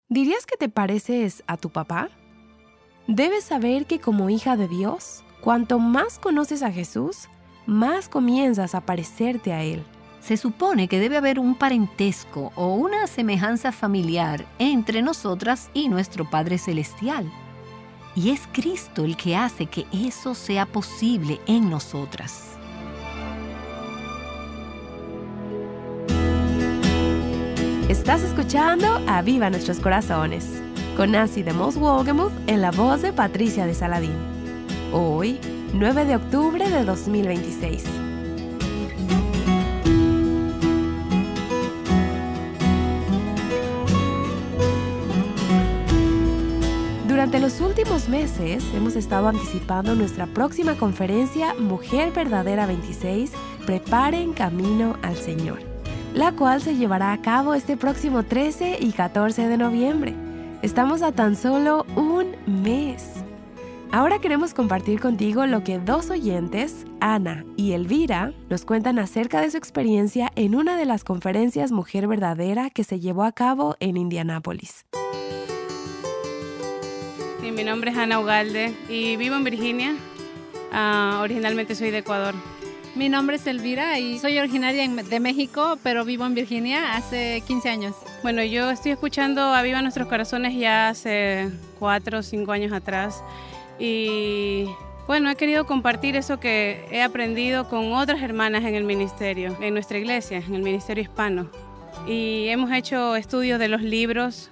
¿Dirías que te pareces a tu papá? Debes saber que como hija de Dios, cuanto más conoces a Jesús, más comienzas a parecerte a Él. Se supone que debe haber un parentesco o una semejanza familiar entre nosotras y nuestro Padre Celestial. Y es Cristo el que hace que eso sea posible en nosotras. Estás escuchando Aviva Nuestros Corazones, con Nancy de Moss Wolgemuth en la voz de Patricia de Saladín. Hoy, 9 de octubre de 2026. Durante los últimos meses hemos estado anticipando nuestra próxima conferencia Mujer Verdadera 26, Preparen Camino al Señor, la cual se llevará a cabo este próximo 13 y 14 de noviembre. Estamos a tan solo un mes. Ahora queremos compartir contigo lo que dos oyentes, Ana y Elvira, nos cuentan acerca de su experiencia en una de las conferencias Mujer Verdadera que se llevó a cabo en Indianápolis. Sí, mi nombre es Ana Ugalde y vivo en Virginia. Originalmente soy de Ecuador. Mi nombre es Elvira y soy originaria de México, pero vivo en Virginia hace 15 años. Bueno, yo estoy escuchando Aviva Nuestros Corazones ya hace 4 o 5 años atrás. Y bueno, he querido compartir eso que he aprendido con otras hermanas en el ministerio, en nuestra iglesia, en el ministerio hispano. Y hemos hecho estudios de los libros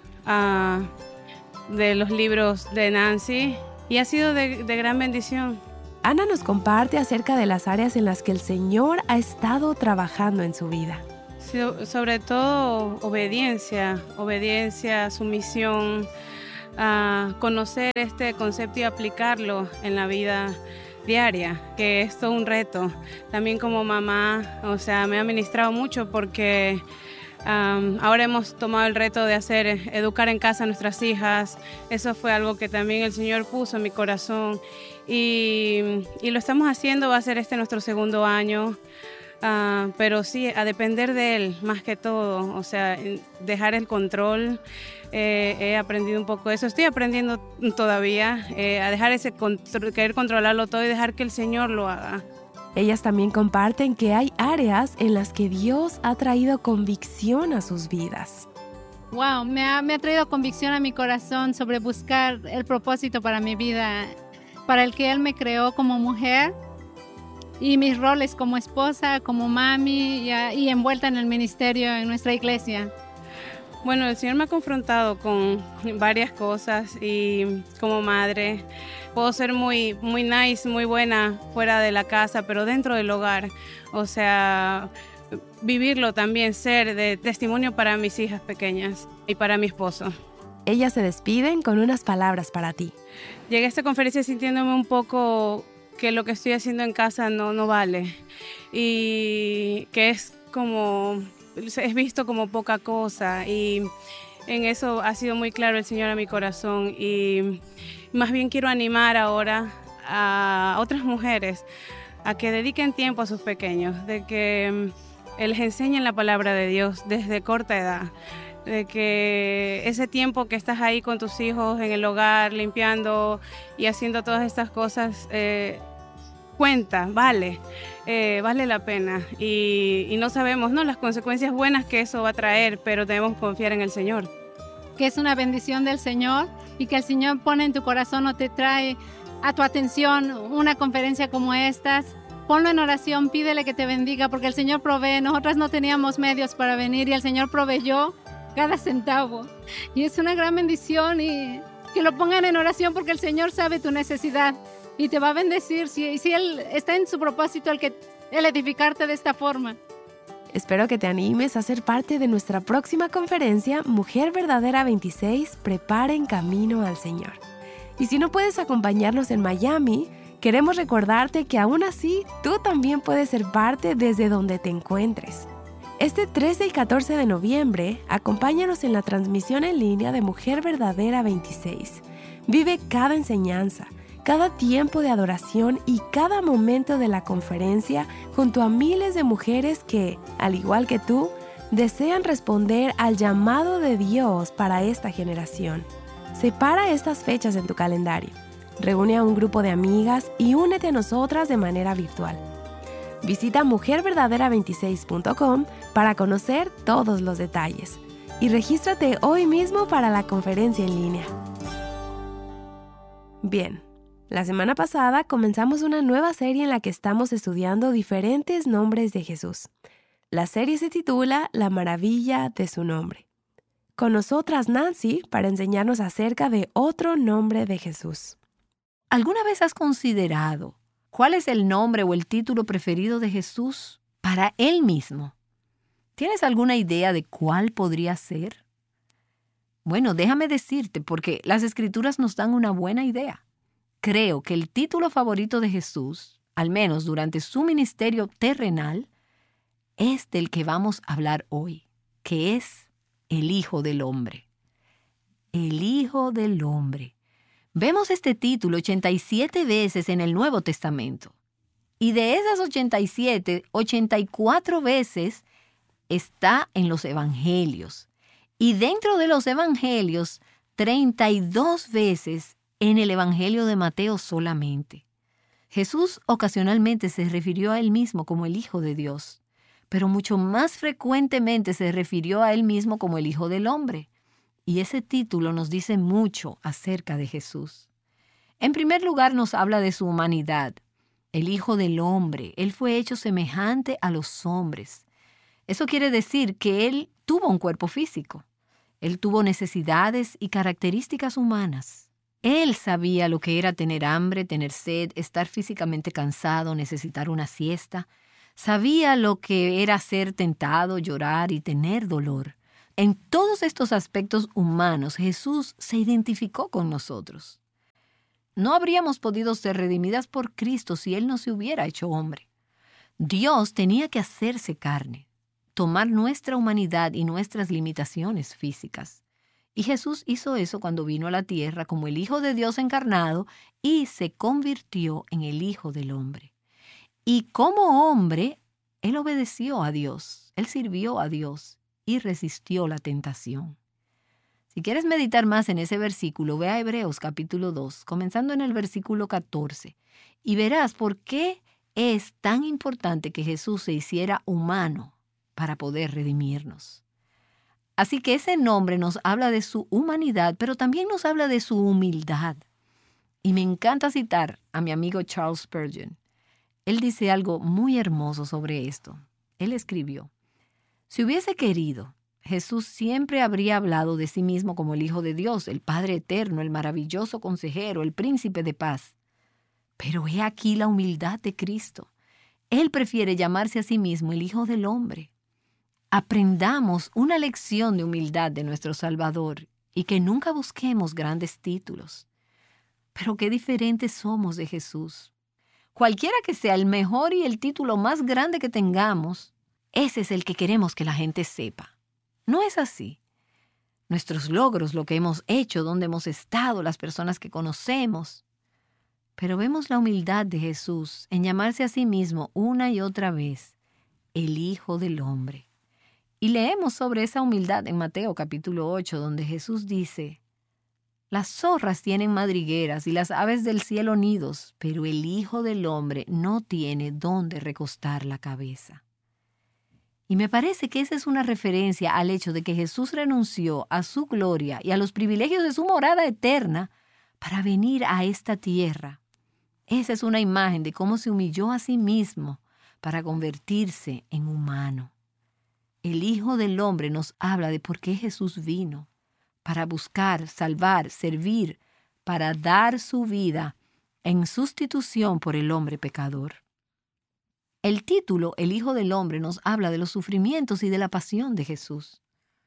de Nancy y ha sido de gran bendición. Ana nos comparte acerca de las áreas en las que el Señor ha estado trabajando en su vida. Sí, sobre todo obediencia, sumisión, conocer este concepto y aplicarlo en la vida diaria, que es todo un reto. También como mamá, me ha ministrado mucho porque ahora hemos tomado el reto de educar en casa a nuestras hijas. Eso fue algo que también el Señor puso en mi corazón y lo estamos haciendo. Va a ser nuestro segundo año, pero sí, a depender de Él más que todo, dejar el control. He aprendido un poco eso, estoy aprendiendo todavía a dejar querer controlarlo todo y dejar que el Señor lo haga. Ellas también comparten que hay áreas en las que Dios ha traído convicción a sus vidas. Wow, me ha traído convicción a mi corazón sobre buscar el propósito para mi vida, para el que Él me creó como mujer y mis roles como esposa, como mami y envuelta en el ministerio en nuestra iglesia. Bueno, el Señor me ha confrontado con varias cosas y como madre puedo ser muy nice, muy buena fuera de la casa, pero dentro del hogar, vivirlo también, ser de testimonio para mis hijas pequeñas y para mi esposo. Ellas se despiden con unas palabras para ti. Llegué a esta conferencia sintiéndome un poco que lo que estoy haciendo en casa no vale y que es visto como poca cosa, y en eso ha sido muy claro el Señor a mi corazón, y más bien quiero animar ahora a otras mujeres a que dediquen tiempo a sus pequeños, de que les enseñen la palabra de Dios desde corta edad, de que ese tiempo que estás ahí con tus hijos en el hogar, limpiando y haciendo todas estas cosas, cuenta, vale la pena, y no sabemos las consecuencias buenas que eso va a traer, pero debemos confiar en el Señor. Que es una bendición del Señor y que el Señor pone en tu corazón o te trae a tu atención una conferencia como estas. Ponlo en oración, pídele que te bendiga porque el Señor provee. Nosotras no teníamos medios para venir y el Señor proveyó cada centavo. Y es una gran bendición, y que lo pongan en oración porque el Señor sabe tu necesidad y te va a bendecir si Él está en su propósito el edificarte de esta forma. Espero que te animes a ser parte de nuestra próxima conferencia Mujer Verdadera 26, Preparen Camino al Señor. Y si no puedes acompañarnos en Miami, queremos recordarte que aún así tú también puedes ser parte desde donde te encuentres. Este 13 y 14 de noviembre, acompáñanos en la transmisión en línea de Mujer Verdadera 26. Vive cada enseñanza, cada tiempo de adoración y cada momento de la conferencia junto a miles de mujeres que, al igual que tú, desean responder al llamado de Dios para esta generación. Separa estas fechas en tu calendario. Reúne a un grupo de amigas y únete a nosotras de manera virtual. Visita mujerverdadera26.com para conocer todos los detalles y regístrate hoy mismo para la conferencia en línea. Bien, la semana pasada comenzamos una nueva serie en la que estamos estudiando diferentes nombres de Jesús. La serie se titula La maravilla de su nombre. Con nosotras Nancy para enseñarnos acerca de otro nombre de Jesús. ¿Alguna vez has considerado cuál es el nombre o el título preferido de Jesús para Él mismo? ¿Tienes alguna idea de cuál podría ser? Bueno, déjame decirte, porque las Escrituras nos dan una buena idea. Creo que el título favorito de Jesús, al menos durante su ministerio terrenal, es del que vamos a hablar hoy, que es el Hijo del Hombre. El Hijo del Hombre. Vemos este título 87 veces en el Nuevo Testamento. Y de esas 87, 84 veces está en los Evangelios. Y dentro de los Evangelios, 32 veces en el Evangelio de Mateo solamente. Jesús ocasionalmente se refirió a Él mismo como el Hijo de Dios, pero mucho más frecuentemente se refirió a Él mismo como el Hijo del Hombre. Y ese título nos dice mucho acerca de Jesús. En primer lugar, nos habla de su humanidad. El Hijo del Hombre, Él fue hecho semejante a los hombres. Eso quiere decir que Él tuvo un cuerpo físico. Él tuvo necesidades y características humanas. Él sabía lo que era tener hambre, tener sed, estar físicamente cansado, necesitar una siesta. Sabía lo que era ser tentado, llorar y tener dolor. En todos estos aspectos humanos, Jesús se identificó con nosotros. No habríamos podido ser redimidas por Cristo si Él no se hubiera hecho hombre. Dios tenía que hacerse carne, tomar nuestra humanidad y nuestras limitaciones físicas. Y Jesús hizo eso cuando vino a la tierra como el Hijo de Dios encarnado y se convirtió en el Hijo del Hombre. Y como hombre, Él obedeció a Dios, Él sirvió a Dios y resistió la tentación. Si quieres meditar más en ese versículo, ve a Hebreos capítulo 2, comenzando en el versículo 14, y verás por qué es tan importante que Jesús se hiciera humano para poder redimirnos. Así que ese nombre nos habla de su humanidad, pero también nos habla de su humildad. Y me encanta citar a mi amigo Charles Spurgeon. Él dice algo muy hermoso sobre esto. Él escribió: si hubiese querido, Jesús siempre habría hablado de sí mismo como el Hijo de Dios, el Padre eterno, el maravilloso consejero, el príncipe de paz. Pero he aquí la humildad de Cristo. Él prefiere llamarse a sí mismo el Hijo del Hombre. Aprendamos una lección de humildad de nuestro Salvador y que nunca busquemos grandes títulos. Pero qué diferentes somos de Jesús. Cualquiera que sea el mejor y el título más grande que tengamos, ese es el que queremos que la gente sepa. No es así. Nuestros logros, lo que hemos hecho, dónde hemos estado, las personas que conocemos. Pero vemos la humildad de Jesús en llamarse a sí mismo una y otra vez el Hijo del Hombre. Y leemos sobre esa humildad en Mateo capítulo 8, donde Jesús dice: las zorras tienen madrigueras y las aves del cielo nidos, pero el Hijo del Hombre no tiene dónde recostar la cabeza. Y me parece que esa es una referencia al hecho de que Jesús renunció a su gloria y a los privilegios de su morada eterna para venir a esta tierra. Esa es una imagen de cómo se humilló a sí mismo para convertirse en humano. El Hijo del Hombre nos habla de por qué Jesús vino: para buscar, salvar, servir, para dar su vida en sustitución por el hombre pecador. El título, El Hijo del Hombre, nos habla de los sufrimientos y de la pasión de Jesús.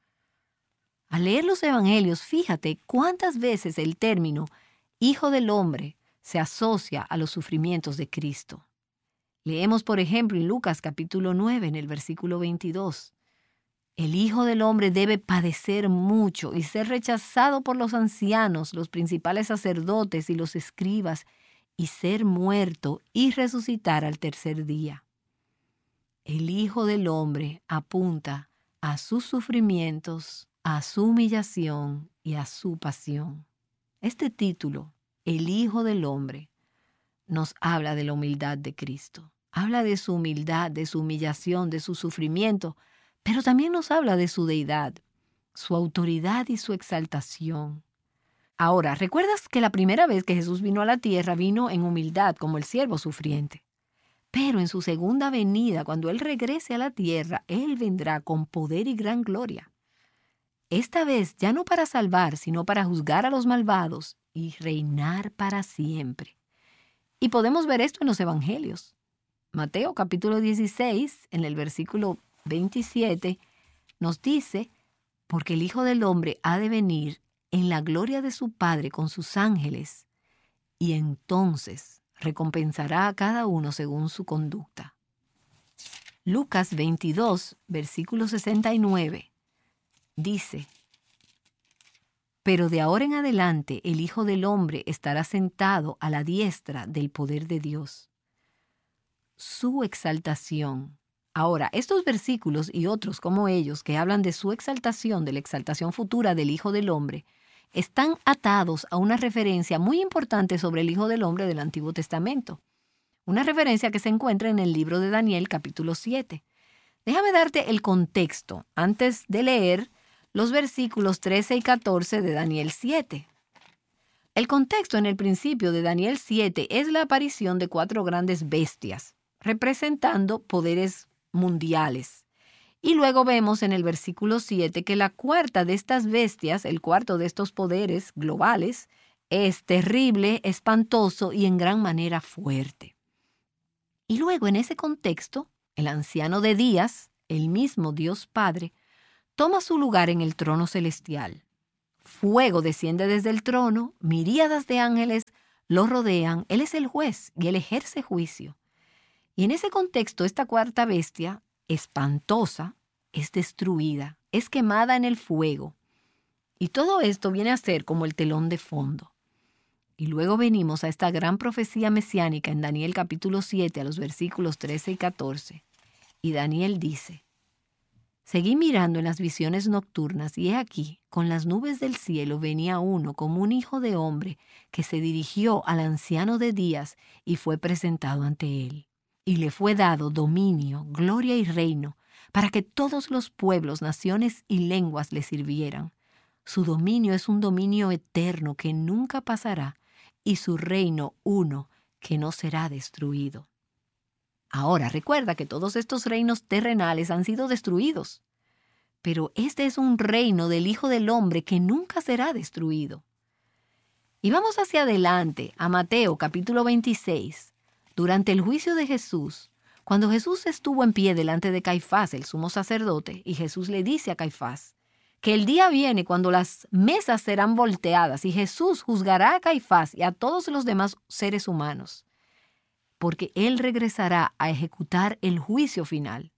Al leer los Evangelios, fíjate cuántas veces el término Hijo del Hombre se asocia a los sufrimientos de Cristo. Leemos, por ejemplo, en Lucas capítulo 9, en el versículo 22. El Hijo del Hombre debe padecer mucho y ser rechazado por los ancianos, los principales sacerdotes y los escribas, y ser muerto y resucitar al tercer día. El Hijo del Hombre apunta a sus sufrimientos, a su humillación y a su pasión. Este título, El Hijo del Hombre, nos habla de la humildad de Cristo. Habla de su humildad, de su humillación, de su sufrimiento, pero también nos habla de su deidad, su autoridad y su exaltación. Ahora, ¿recuerdas que la primera vez que Jesús vino a la tierra vino en humildad como el siervo sufriente? Pero en su segunda venida, cuando Él regrese a la tierra, Él vendrá con poder y gran gloria. Esta vez ya no para salvar, sino para juzgar a los malvados y reinar para siempre. Y podemos ver esto en los evangelios. Mateo capítulo 16, en el versículo 27, nos dice, porque el Hijo del Hombre ha de venir en la gloria de su Padre con sus ángeles, y entonces recompensará a cada uno según su conducta. Lucas 22, versículo 69, dice, pero de ahora en adelante el Hijo del Hombre estará sentado a la diestra del poder de Dios. Su exaltación. Ahora, estos versículos y otros como ellos que hablan de su exaltación, de la exaltación futura del Hijo del Hombre, están atados a una referencia muy importante sobre el Hijo del Hombre del Antiguo Testamento. Una referencia que se encuentra en el libro de Daniel, capítulo 7. Déjame darte el contexto antes de leer los versículos 13 y 14 de Daniel 7. El contexto en el principio de Daniel 7 es la aparición de 4 grandes bestias, representando poderes mundiales. Y luego vemos en el versículo 7 que la cuarta de estas bestias, el cuarto de estos poderes globales, es terrible, espantoso y en gran manera fuerte. Y luego en ese contexto, el anciano de días, el mismo Dios Padre, toma su lugar en el trono celestial. Fuego desciende desde el trono, miríadas de ángeles lo rodean, Él es el juez y Él ejerce juicio. Y en ese contexto, esta cuarta bestia, espantosa, es destruida, es quemada en el fuego. Y todo esto viene a ser como el telón de fondo. Y luego venimos a esta gran profecía mesiánica en Daniel capítulo 7, a los versículos 13 y 14. Y Daniel dice, seguí mirando en las visiones nocturnas, y he aquí, con las nubes del cielo venía uno como un hijo de hombre, que se dirigió al anciano de días y fue presentado ante él. Y le fue dado dominio, gloria y reino, para que todos los pueblos, naciones y lenguas le sirvieran. Su dominio es un dominio eterno que nunca pasará, y su reino uno que no será destruido. Ahora, recuerda que todos estos reinos terrenales han sido destruidos, pero este es un reino del Hijo del Hombre que nunca será destruido. Y vamos hacia adelante, a Mateo capítulo 26. Durante el juicio de Jesús, cuando Jesús estuvo en pie delante de Caifás, el sumo sacerdote, y Jesús le dice a Caifás que el día viene cuando las mesas serán volteadas y Jesús juzgará a Caifás y a todos los demás seres humanos, porque Él regresará a ejecutar el juicio final.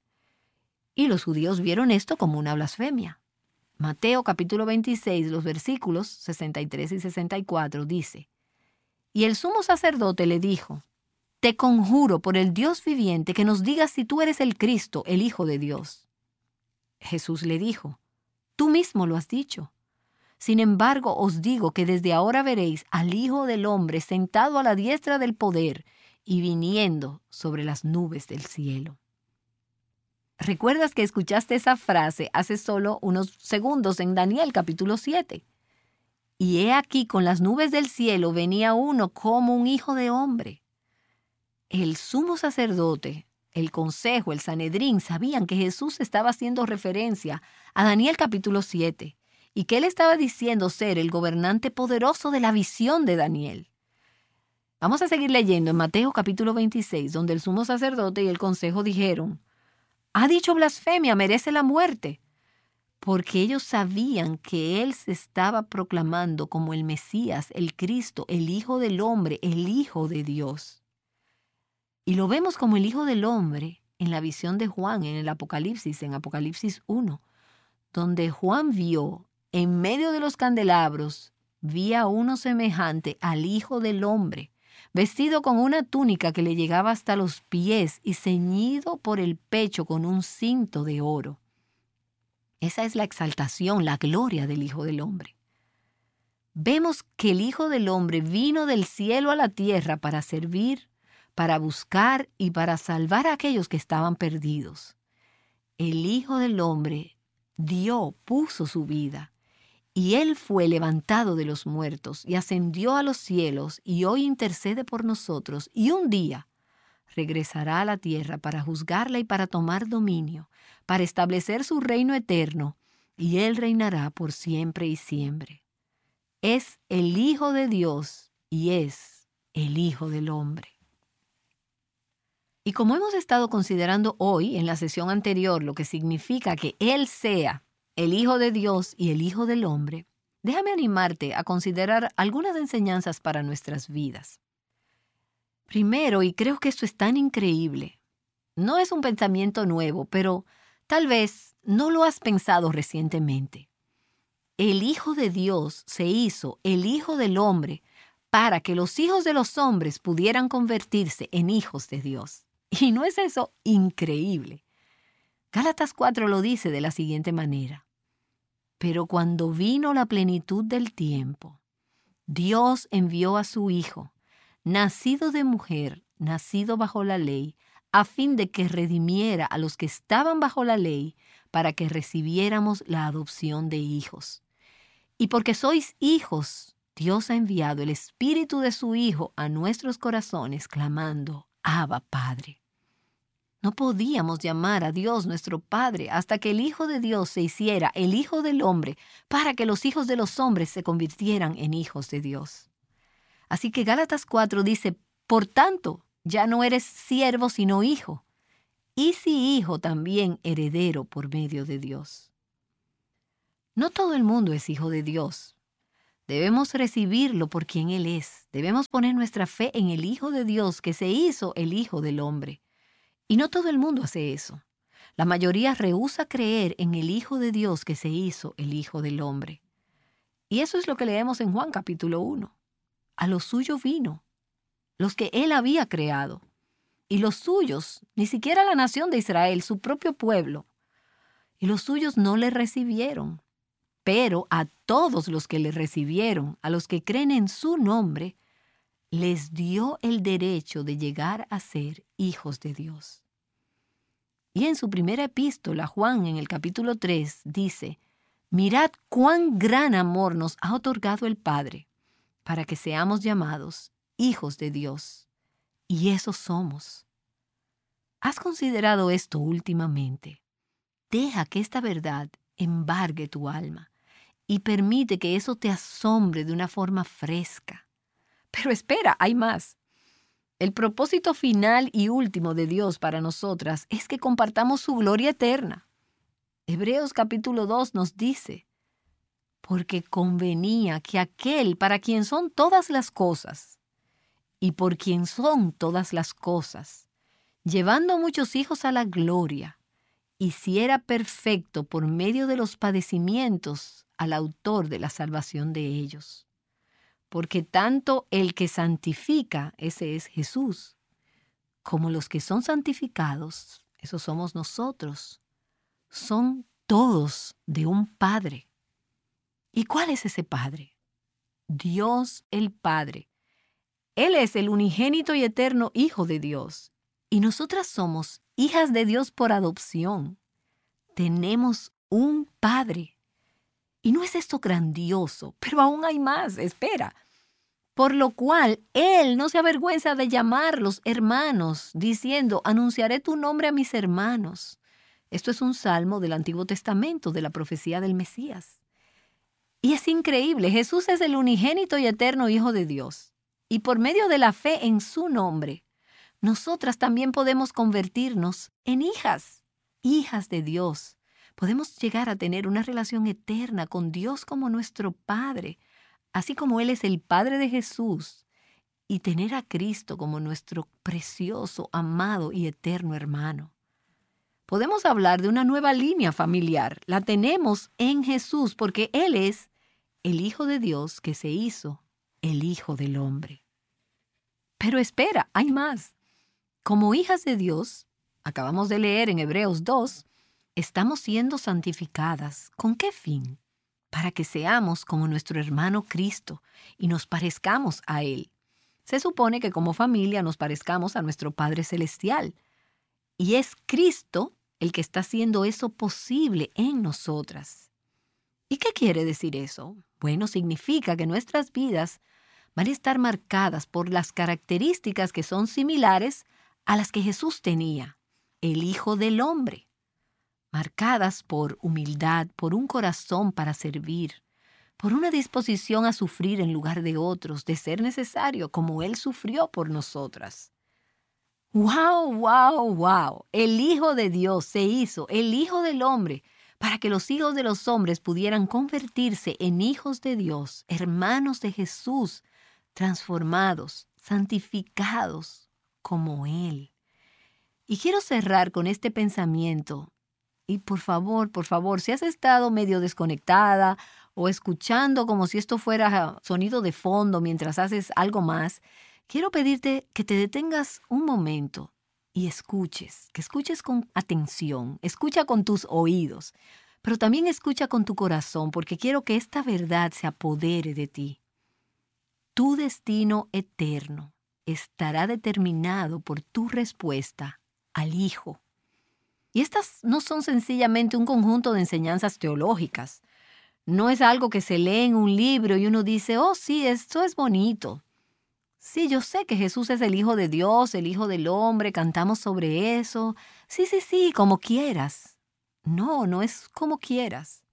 Y los judíos vieron esto como una blasfemia. Mateo capítulo 26, los versículos 63 y 64 dice, y el sumo sacerdote le dijo, te conjuro por el Dios viviente que nos digas si tú eres el Cristo, el Hijo de Dios. Jesús le dijo, tú mismo lo has dicho. Sin embargo, os digo que desde ahora veréis al Hijo del Hombre sentado a la diestra del poder y viniendo sobre las nubes del cielo. ¿Recuerdas que escuchaste esa frase hace solo unos segundos en Daniel capítulo 7? Y he aquí con las nubes del cielo venía uno como un hijo de hombre. El sumo sacerdote, el consejo, el Sanedrín sabían que Jesús estaba haciendo referencia a Daniel capítulo 7 y que él estaba diciendo ser el gobernante poderoso de la visión de Daniel. Vamos a seguir leyendo en Mateo capítulo 26, donde el sumo sacerdote y el consejo dijeron, ha dicho blasfemia, merece la muerte, porque ellos sabían que él se estaba proclamando como el Mesías, el Cristo, el Hijo del Hombre, el Hijo de Dios. Y lo vemos como el Hijo del Hombre en la visión de Juan, en el Apocalipsis, en Apocalipsis 1, donde Juan vio en medio de los candelabros, vi a uno semejante al Hijo del Hombre, vestido con una túnica que le llegaba hasta los pies y ceñido por el pecho con un cinto de oro. Esa es la exaltación, la gloria del Hijo del Hombre. Vemos que el Hijo del Hombre vino del cielo a la tierra para servir, para buscar y para salvar a aquellos que estaban perdidos. El Hijo del Hombre puso su vida, y Él fue levantado de los muertos y ascendió a los cielos y hoy intercede por nosotros y un día regresará a la tierra para juzgarla y para tomar dominio, para establecer su reino eterno, y Él reinará por siempre y siempre. Es el Hijo de Dios y es el Hijo del Hombre. Y como hemos estado considerando hoy en la sesión anterior lo que significa que Él sea el Hijo de Dios y el Hijo del Hombre, déjame animarte a considerar algunas enseñanzas para nuestras vidas. Primero, y creo que esto es tan increíble, no es un pensamiento nuevo, pero tal vez no lo has pensado recientemente. El Hijo de Dios se hizo el Hijo del Hombre para que los hijos de los hombres pudieran convertirse en hijos de Dios. ¿Y no es eso increíble? Gálatas 4 lo dice de la siguiente manera. Pero cuando vino la plenitud del tiempo, Dios envió a su Hijo, nacido de mujer, nacido bajo la ley, a fin de que redimiera a los que estaban bajo la ley, para que recibiéramos la adopción de hijos. Y porque sois hijos, Dios ha enviado el Espíritu de su Hijo a nuestros corazones, clamando, Abba, Padre. No podíamos llamar a Dios nuestro Padre hasta que el Hijo de Dios se hiciera el Hijo del Hombre, para que los hijos de los hombres se convirtieran en hijos de Dios. Así que Gálatas 4 dice, por tanto, ya no eres siervo sino hijo, y si hijo también heredero por medio de Dios. No todo el mundo es hijo de Dios. Debemos recibirlo por quien Él es. Debemos poner nuestra fe en el Hijo de Dios que se hizo el Hijo del Hombre. Y no todo el mundo hace eso. La mayoría rehúsa creer en el Hijo de Dios que se hizo el Hijo del Hombre. Y eso es lo que leemos en Juan capítulo 1. A lo suyo vino, los que Él había creado. Y los suyos, ni siquiera la nación de Israel, su propio pueblo. Y los suyos no le recibieron. Pero a todos los que le recibieron, a los que creen en su nombre, les dio el derecho de llegar a ser hijos de Dios. Y en su primera epístola, Juan, en el capítulo 3, dice, mirad cuán gran amor nos ha otorgado el Padre, para que seamos llamados hijos de Dios. Y eso somos. ¿Has considerado esto últimamente? Deja que esta verdad embargue tu alma y permite que eso te asombre de una forma fresca. Pero espera, hay más. El propósito final y último de Dios para nosotras es que compartamos su gloria eterna. Hebreos capítulo 2 nos dice, porque convenía que aquel para quien son todas las cosas y por quien son todas las cosas, llevando a muchos hijos a la gloria, hiciera perfecto por medio de los padecimientos al autor de la salvación de ellos. Porque tanto el que santifica, ese es Jesús, como los que son santificados, esos somos nosotros, son todos de un Padre. ¿Y cuál es ese Padre? Dios el Padre. Él es el unigénito y eterno Hijo de Dios. Y nosotras somos hijas de Dios por adopción. Tenemos un Padre. Y no es esto grandioso, pero aún hay más, espera. Por lo cual, Él no se avergüenza de llamarlos hermanos, diciendo, anunciaré tu nombre a mis hermanos. Esto es un salmo del Antiguo Testamento, de la profecía del Mesías. Y es increíble, Jesús es el unigénito y eterno Hijo de Dios. Y por medio de la fe en su nombre, nosotras también podemos convertirnos en hijas de Dios. Podemos llegar a tener una relación eterna con Dios como nuestro Padre, así como Él es el Padre de Jesús, y tener a Cristo como nuestro precioso, amado y eterno hermano. Podemos hablar de una nueva línea familiar. La tenemos en Jesús porque Él es el Hijo de Dios que se hizo el Hijo del Hombre. Pero espera, hay más. Como hijas de Dios, acabamos de leer en Hebreos 2, estamos siendo santificadas. ¿Con qué fin? Para que seamos como nuestro hermano Cristo y nos parezcamos a Él. Se supone que como familia nos parezcamos a nuestro Padre Celestial. Y es Cristo el que está haciendo eso posible en nosotras. ¿Y qué quiere decir eso? Bueno, significa que nuestras vidas van a estar marcadas por las características que son similares a las que Jesús tenía, el Hijo del Hombre. Marcadas por humildad, por un corazón para servir, por una disposición a sufrir en lugar de otros, de ser necesario, como Él sufrió por nosotras. ¡Wow, wow, wow! El Hijo de Dios se hizo el Hijo del Hombre para que los hijos de los hombres pudieran convertirse en hijos de Dios, hermanos de Jesús, transformados, santificados como Él. Y quiero cerrar con este pensamiento. Y por favor, si has estado medio desconectada o escuchando como si esto fuera sonido de fondo mientras haces algo más, quiero pedirte que te detengas un momento y escuches, que escuches con atención, escucha con tus oídos, pero también escucha con tu corazón, porque quiero que esta verdad se apodere de ti. Tu destino eterno estará determinado por tu respuesta al Hijo. Y estas no son sencillamente un conjunto de enseñanzas teológicas. No es algo que se lee en un libro y uno dice, oh sí, esto es bonito. Sí, yo sé que Jesús es el Hijo de Dios, el Hijo del Hombre, cantamos sobre eso. Sí, como quieras. No es como quieras.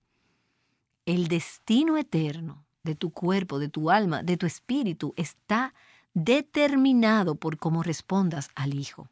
El destino eterno de tu cuerpo, de tu alma, de tu espíritu está determinado por cómo respondas al Hijo.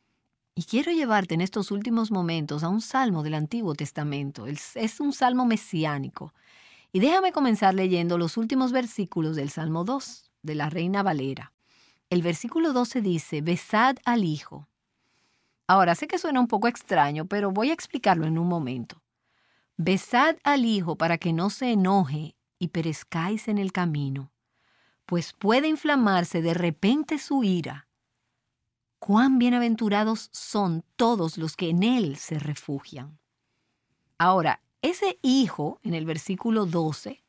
Y quiero llevarte en estos últimos momentos a un salmo del Antiguo Testamento. Es un salmo mesiánico. Y déjame comenzar leyendo los últimos versículos del Salmo 2, de la Reina Valera. El versículo 12 dice, besad al Hijo. Ahora, sé que suena un poco extraño, pero voy a explicarlo en un momento. Besad al Hijo para que no se enoje y perezcáis en el camino, pues puede inflamarse de repente su ira. Cuán bienaventurados son todos los que en Él se refugian. Ahora, ese Hijo, en el versículo 12,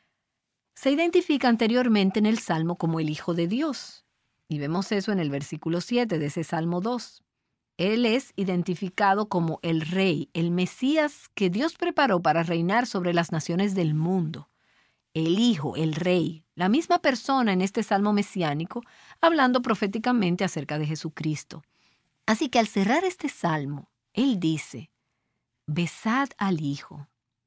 se identifica anteriormente en el Salmo como el Hijo de Dios. Y vemos eso en el versículo 7 de ese Salmo 2. Él es identificado como el Rey, el Mesías que Dios preparó para reinar sobre las naciones del mundo. El Hijo, el Rey, la misma persona en este salmo mesiánico, hablando proféticamente acerca de Jesucristo. Así que al cerrar este salmo, Él dice, besad al Hijo.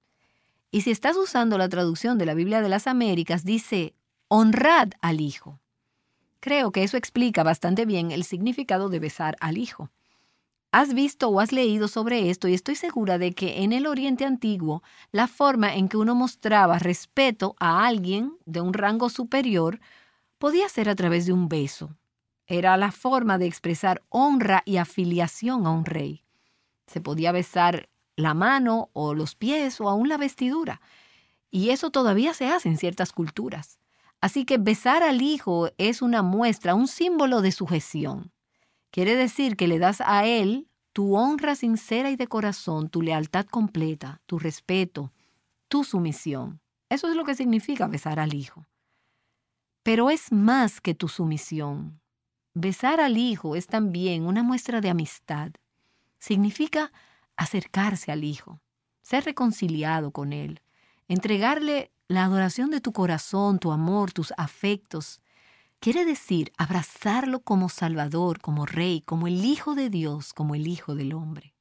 Y si estás usando la traducción de la Biblia de las Américas, dice, honrad al Hijo. Creo que eso explica bastante bien el significado de besar al Hijo. Has visto o has leído sobre esto y estoy segura de que en el Oriente Antiguo la forma en que uno mostraba respeto a alguien de un rango superior podía ser a través de un beso. Era la forma de expresar honra y afiliación a un rey. Se podía besar la mano o los pies o aún la vestidura. Y eso todavía se hace en ciertas culturas. Así que besar al Hijo es una muestra, un símbolo de sujeción. Quiere decir que le das a Él tu honra sincera y de corazón, tu lealtad completa, tu respeto, tu sumisión. Eso es lo que significa besar al Hijo. Pero es más que tu sumisión. Besar al Hijo es también una muestra de amistad. Significa acercarse al Hijo, ser reconciliado con Él, entregarle la adoración de tu corazón, tu amor, tus afectos. Quiere decir abrazarlo como Salvador, como Rey, como el Hijo de Dios, como el Hijo del Hombre.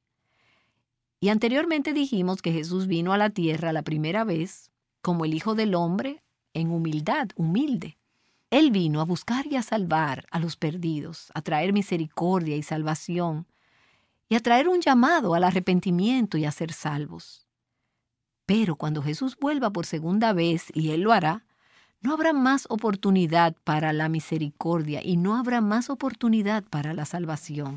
Y anteriormente dijimos que Jesús vino a la tierra la primera vez como el Hijo del Hombre en humildad, humilde. Él vino a buscar y a salvar a los perdidos, a traer misericordia y salvación, y a traer un llamado al arrepentimiento y a ser salvos. Pero cuando Jesús vuelva por segunda vez, y Él lo hará, no habrá más oportunidad para la misericordia y no habrá más oportunidad para la salvación.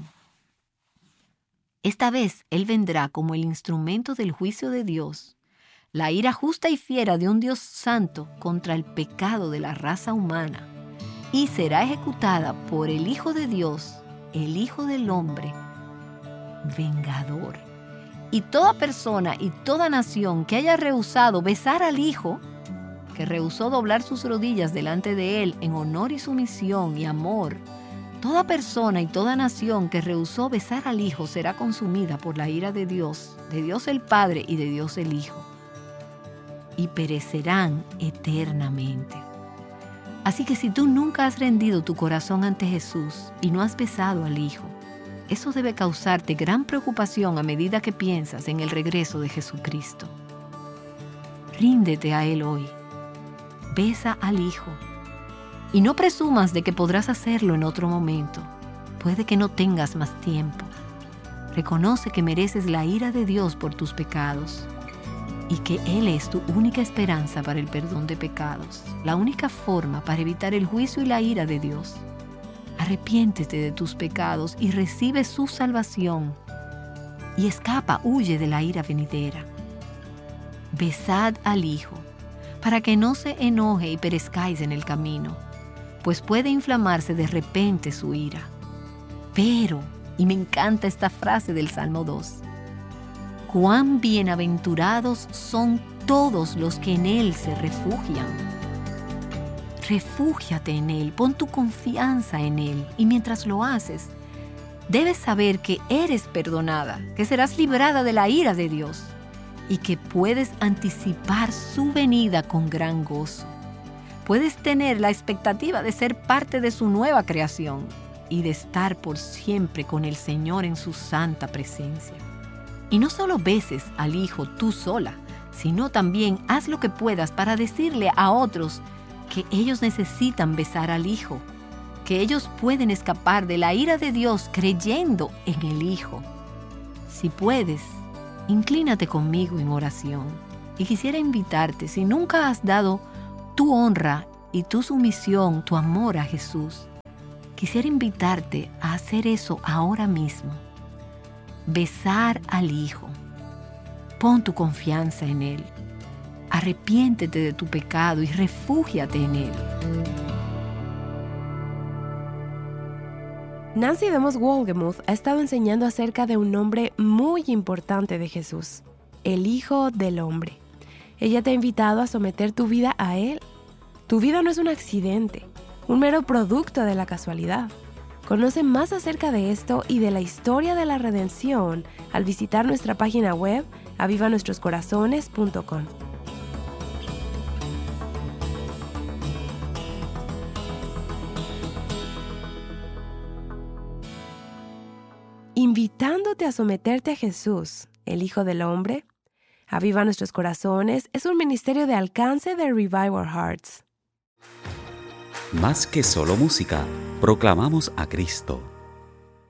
Esta vez Él vendrá como el instrumento del juicio de Dios, la ira justa y fiera de un Dios santo contra el pecado de la raza humana, y será ejecutada por el Hijo de Dios, el Hijo del Hombre, vengador. Y toda persona y toda nación que haya rehusado besar al Hijo, que rehusó doblar sus rodillas delante de Él en honor y sumisión y amor, toda persona y toda nación que rehusó besar al Hijo será consumida por la ira de Dios el Padre y de Dios el Hijo, y perecerán eternamente. Así que si tú nunca has rendido tu corazón ante Jesús y no has besado al Hijo, eso debe causarte gran preocupación a medida que piensas en el regreso de Jesucristo. Ríndete a Él hoy. Besa al Hijo. Y no presumas de que podrás hacerlo en otro momento. Puede que no tengas más tiempo. Reconoce que mereces la ira de Dios por tus pecados y que Él es tu única esperanza para el perdón de pecados, la única forma para evitar el juicio y la ira de Dios. Arrepiéntete de tus pecados y recibe su salvación. Y huye de la ira venidera. Besad al Hijo, para que no se enoje y perezcáis en el camino, pues puede inflamarse de repente su ira. Pero, y me encanta esta frase del Salmo 2, cuán bienaventurados son todos los que en Él se refugian. Refúgiate en Él, pon tu confianza en Él, y mientras lo haces, debes saber que eres perdonada, que serás librada de la ira de Dios y que puedes anticipar su venida con gran gozo. Puedes tener la expectativa de ser parte de su nueva creación y de estar por siempre con el Señor en su santa presencia. Y no solo beses al Hijo tú sola, sino también haz lo que puedas para decirle a otros que ellos necesitan besar al Hijo, que ellos pueden escapar de la ira de Dios creyendo en el Hijo. Si puedes, inclínate conmigo en oración. Y quisiera invitarte, si nunca has dado tu honra y tu sumisión, tu amor a Jesús, quisiera invitarte a hacer eso ahora mismo. Besar al Hijo. Pon tu confianza en Él. Arrepiéntete de tu pecado y refúgiate en Él. Nancy DeMoss Wolgemuth ha estado enseñando acerca de un nombre muy importante de Jesús, el Hijo del Hombre. Ella te ha invitado a someter tu vida a Él. Tu vida no es un accidente, un mero producto de la casualidad. Conoce más acerca de esto y de la historia de la redención al visitar nuestra página web avivanuestroscorazones.com. Invitándote a someterte a Jesús, el Hijo del Hombre, Aviva Nuestros Corazones es un ministerio de alcance de Revive Our Hearts. Más que solo música, proclamamos a Cristo.